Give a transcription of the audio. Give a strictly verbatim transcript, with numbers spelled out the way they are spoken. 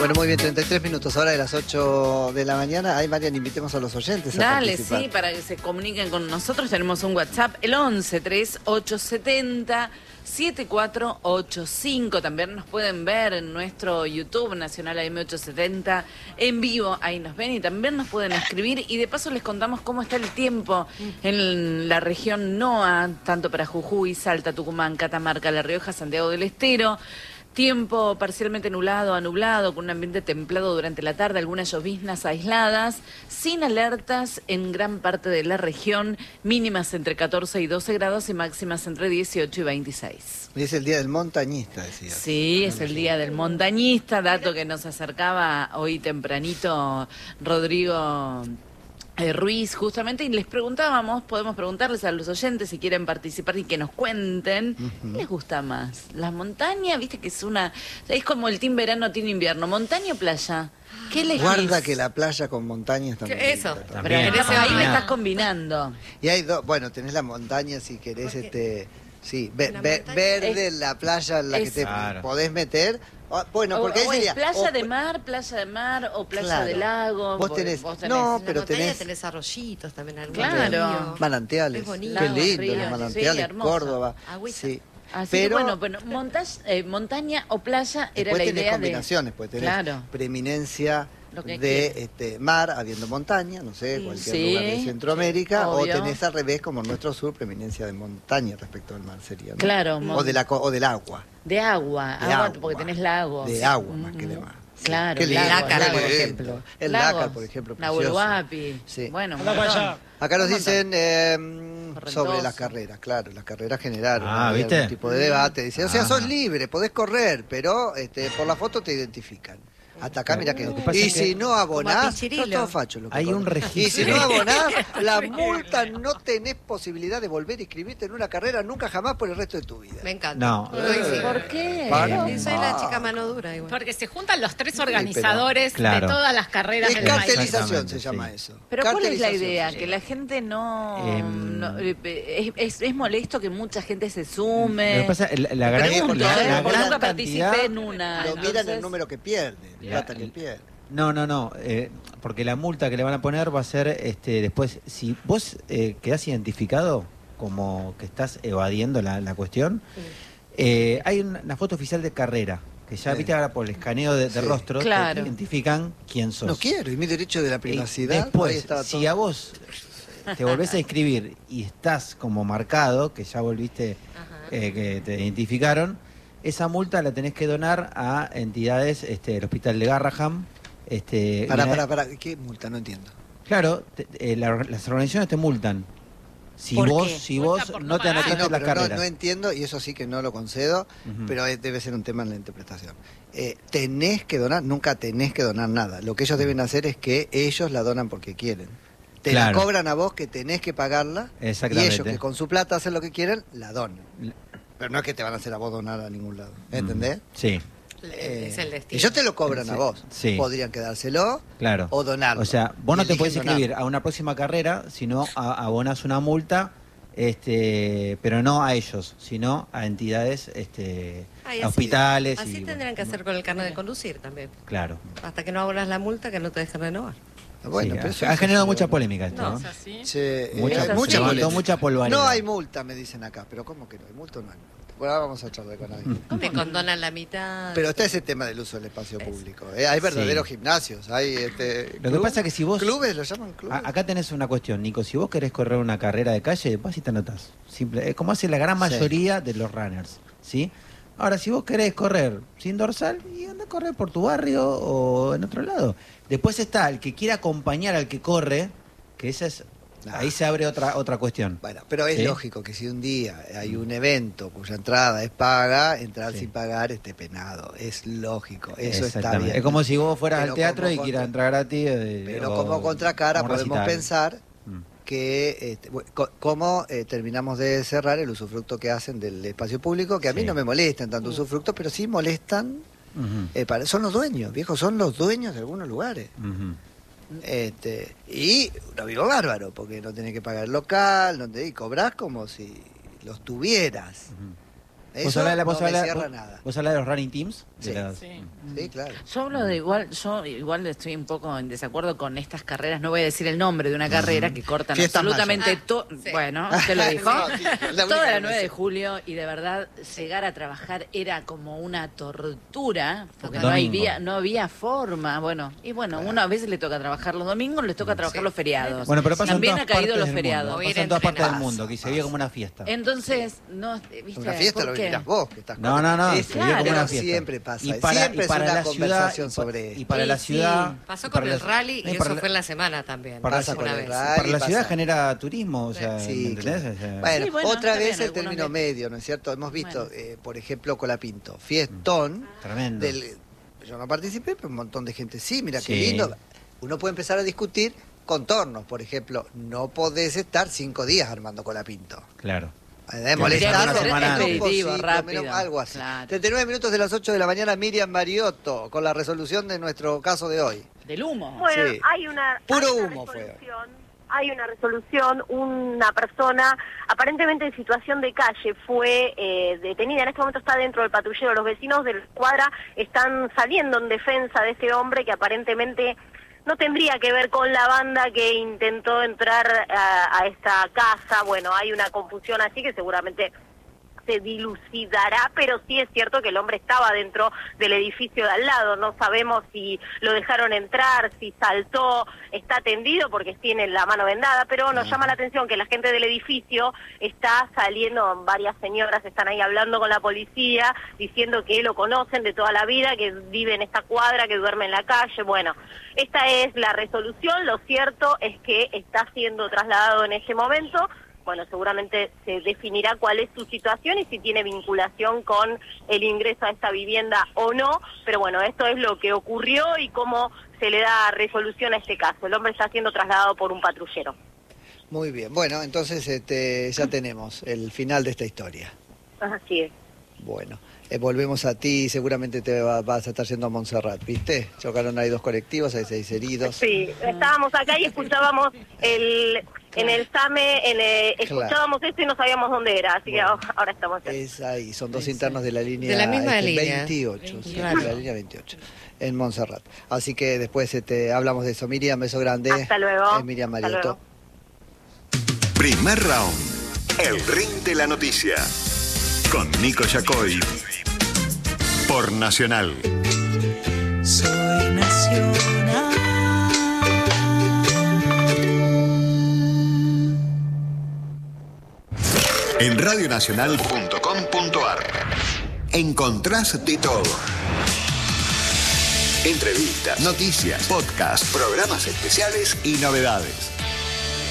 Bueno, muy bien, treinta y tres minutos, ahora de las ocho de la mañana. Ay, Marian, invitemos a los oyentes a Dale, participar. sí, para que se comuniquen con nosotros. Tenemos un WhatsApp, el once treinta y ocho setenta setenta y cuatro ochenta y cinco. También nos pueden ver en nuestro YouTube, Nacional A M ochocientos setenta, en vivo. Ahí nos ven y también nos pueden escribir. Y de paso les contamos cómo está el tiempo en la región N O A, tanto para Jujuy, Salta, Tucumán, Catamarca, La Rioja, Santiago del Estero. Tiempo parcialmente nublado a nublado, con un ambiente templado durante la tarde, algunas lloviznas aisladas, sin alertas en gran parte de la región, mínimas entre catorce y doce grados y máximas entre dieciocho y veintiséis. Hoy es el día del montañista, decía. Sí, es el día del montañista, dato que nos acercaba hoy tempranito Rodrigo Eh, Ruiz, justamente, y les preguntábamos, podemos preguntarles a los oyentes si quieren participar y que nos cuenten, Uh-huh. ¿qué les gusta más? ¿Las montañas? Viste que es una, es como el team verano, team invierno, ¿montaña o playa? ¿Qué elegís? Guarda que la playa con montañas también. ¿Qué- eso? linda, Pero también. en ese- ahí me Ah. estás combinando. Y hay dos, bueno, tenés la montaña si querés, este, sí, ve- La ve- montaña verde, es- la playa en la que es- te Claro. podés meter. Ah, bueno, O- porque ahí o es sería... playa o- de mar, playa de mar o playa Claro. de lago. Vos tenés- no, En la pero montaña tenés- tenés arroyitos también, algún Claro. río. Manantiales. Es bonito. Qué Lagos, lindo, ríos, los sí, manantiales, hermoso. Córdoba. Agüita. Sí. Así Pero que bueno, bueno montas- eh, montaña o playa era después la tenés idea combinaciones, pues tenés Claro. preeminencia Lo que de quieras. este mar, habiendo montaña, no sé, Sí. cualquier Sí, lugar de Centroamérica, o obvio. tenés al revés, como en nuestro sur, preeminencia de montaña respecto al mar sería, ¿no? Claro, O, mon- de la, co- o del agua. de agua, De agua, agua. porque tenés lagos. De agua más que de Mm, mar. Sí. Claro, Qué lindo, lagos, Lácar, lagos, por ejemplo. El Lagos. Lácar, por ejemplo, Nahuel precioso. Huapi. Sí. Bueno, un Anda para montón. allá. Acá nos Un dicen eh, Correntoso. sobre las carreras, claro, las carreras generaron Ah, ahí ¿viste? algún tipo de debate. Dice, o sea, Ah. sos libre, podés correr, pero este, por la foto te identifican. Hasta acá, mira que... Lo que pasa Y es que- si no abonás, Como a sos Pichirilo. todo facho lo que Hay corre. un registro. Y si no abonás, la multa no tenés posibilidad de volver a inscribirte en una carrera nunca jamás por el resto de tu vida. Me encanta. No. Lo hice. ¿Por qué? Para. Sí, soy la chica mano dura igual. Porque se juntan los tres pero- organizadores Claro. de todas las carreras Es del país. cartelización Exactamente, se llama sí. eso. Pero ¿cuál es la Cartelización idea? se Que llama. la gente no... Em, no, eh, es, es, es molesto que mucha gente se sume. Lo que pasa, la, la gran, Pregunto, la- ¿eh? la Porque gran nunca cantidad- participé en una. Lo miran entonces- el número que pierde, La- plata que pierde. No, no, no, eh, porque la multa que le van a poner va a ser este después, si vos eh, quedás identificado como que estás evadiendo la, la cuestión, eh, hay una, una foto oficial de carrera, que ya Sí. viste ahora por el escaneo de, de Sí. rostro, te Claro. identifican quién sos. No quiero, y mi derecho de la Y privacidad. ahí después, estaba si todo. a vos te volvés a inscribir y estás como marcado, que ya volviste, Ajá. eh, que te identificaron, esa multa la tenés que donar a entidades, este, el hospital de Garraham. Este, Pará, y una- pará, pará, ¿qué multa? No entiendo. Claro, te- eh, la- las organizaciones te multan. Si ¿Por vos, qué? si Multa vos por no no te pagar. anotaste no, en las pero no, carreras. no entiendo, y eso sí que no lo concedo, Ujú. pero eh, debe ser un tema en la interpretación. Eh, tenés que donar, nunca tenés que donar nada. Lo que ellos deben hacer es que ellos la donan porque quieren. Te Claro. la cobran a vos que tenés que pagarla, y Exactamente. ellos que con su plata hacen lo que quieren, la donan. Pero no es que te van a hacer a vos donar a ningún lado. ¿Entendés? Sí, Eh, Es el destino. ellos te lo cobran Sí, a vos. sí. Podrían quedárselo claro. o donarlo. O sea, vos Y no te eligen podés donar. inscribir a una próxima carrera, sino a, abonás una multa, este, pero no a ellos, sino a entidades, este, Ay, a así- hospitales. Así y, tendrían que hacer con el carnet de conducir también. Claro. Hasta que no abonas la multa, que no te dejen renovar. Bueno, Sí, pero ha, eso ha es- generado mucha polémica esto, No, ¿no? ¿Es así? Sí, eh, Mucha, hay Eso mucha sí. levantó polémica. mucha polvareda. No hay multa, me dicen acá, pero ¿cómo que no hay multa o no hay multa? Bueno, ahora vamos a charlar con alguien. Te condonan la mitad. Pero está ese tema del uso del espacio Es- público. ¿eh? Hay verdaderos gimnasios, hay este, Lo que pasa es que si vos- clubes, lo llaman clubes. A- Acá tenés una cuestión, Nico. Si vos querés correr una carrera de calle, vas y te anotás. Simple. Es como hace la gran Sí. mayoría de los runners, ¿sí? Ahora, si vos querés correr sin dorsal, y anda a correr por tu barrio o en otro lado. Después está el que quiere acompañar al que corre, que esa es... Ah. Ahí se abre otra otra cuestión. Bueno, pero es ¿Sí? lógico que si un día hay un evento cuya entrada es paga, entrar Sí. sin pagar esté penado. Es lógico, eso está Exactamente. bien. Es como si vos fueras Pero al teatro como y contra- quieras entrar gratis. eh, Pero o- como contracara como podemos recital. pensar Mm. que este, bueno, co- cómo eh, terminamos de cerrar el usufructo que hacen del espacio público, que a mí Sí. no me molestan tanto usufructo, pero sí molestan, Ujú, eh, para- son los dueños, viejos, son los dueños de algunos lugares. ujú. Este, y lo vivo bárbaro, porque no tenés que pagar el local, no te, y cobrás como si los tuvieras. Ujú. Eso ¿Vos hablás de, vos no me hablás- cierra vos- nada. vos hablás de los running teams? De Sí. las- Sí. Sí, claro. Yo hablo de igual, yo igual estoy un poco en desacuerdo con estas carreras, no voy a decir el nombre de una carrera que cortan Fiestas absolutamente mayores. todo. Ah, sí. Bueno, ¿te lo dijo? No, sí, la única Toda que la no nueve sé. de julio y de verdad llegar a trabajar era como una tortura, porque no, Domingo. había, no había forma. Bueno, y bueno, uno a veces le toca trabajar los domingos, les toca trabajar Sí. los feriados. Bueno, pero pasa También en ha todas caído partes los del feriados. mundo. O ir Pasa en todas partes del entrenados. mundo, que se vive como una fiesta. Entonces, no, ¿viste? Una fiesta ¿Por lo qué? vivirás vos. Que estás No, no, no, Es- se vive como claro. una fiesta. Siempre pasa. Y para, Siempre y para es una la conversación ciudad, sobre y, esto. y para la Sí, ciudad... sí. Pasó y con para el la- rally y y para eso la- fue en la semana también. Para Pasa la- con una el vez. rally. Para la pasa. ciudad genera turismo, o sea, Sí, ¿me entendés? claro. O sea, Bueno, Sí, bueno, otra está vez bien, el algunos término de- medio, ¿no es cierto? Hemos visto, Bueno. eh, por ejemplo, Colapinto, fiestón. Tremendo. Del, yo no participé, pero un montón de gente sí, mira qué Sí. lindo. Uno puede empezar a discutir contornos, por ejemplo. No podés estar cinco días armando Colapinto. Claro. De Tendría molestar, que ser no expeditivo, posible, rápido. menos- algo así. Claro. treinta y nueve minutos de las ocho de la mañana, Miriam Mariotto, con la resolución de nuestro caso de hoy. Del humo. Bueno, Sí. hay una, Puro hay una humo fue. resolución, hay una resolución, una persona aparentemente en situación de calle fue eh, detenida, en este momento está dentro del patrullero, los vecinos de la cuadra están saliendo en defensa de este hombre que aparentemente no tendría que ver con la banda que intentó entrar a, a esta casa. Bueno, hay una confusión así que seguramente se dilucidará, pero sí es cierto que el hombre estaba dentro del edificio de al lado. No sabemos si lo dejaron entrar, si saltó, está tendido porque tiene la mano vendada, pero nos llama la atención que la gente del edificio está saliendo, varias señoras están ahí hablando con la policía, diciendo que lo conocen de toda la vida, que vive en esta cuadra, que duerme en la calle. Bueno, esta es la resolución. Lo cierto es que está siendo trasladado en este momento. Bueno, seguramente se definirá cuál es su situación y si tiene vinculación con el ingreso a esta vivienda o no, pero bueno, esto es lo que ocurrió y cómo se le da resolución a este caso. El hombre está siendo trasladado por un patrullero. Muy bien, bueno, entonces este, ya tenemos el final de esta historia. Así es. Bueno, eh, volvemos a ti, seguramente te va- vas a estar yendo a Montserrat, ¿viste? Chocaron ahí dos colectivos, hay seis heridos. Sí, estábamos acá y escuchábamos el... En el SAME, en el- Claro. escuchábamos esto y no sabíamos dónde era, así Bueno. que ahora estamos acá. Es ahí, son dos internos de la línea De la misma este, línea. veintiocho, sí, Claro. de la línea veintiocho, en Montserrat. Así que después este, hablamos de eso. Miriam, beso grande. Hasta luego. Es Miriam Hasta Mariotto. luego. Primer round. El ring de la noticia. Con Nico Yacoy. Por Nacional. Soy nacional. En radionacional punto com punto ar encontrás de todo. Entrevistas, noticias, podcasts, programas especiales y novedades.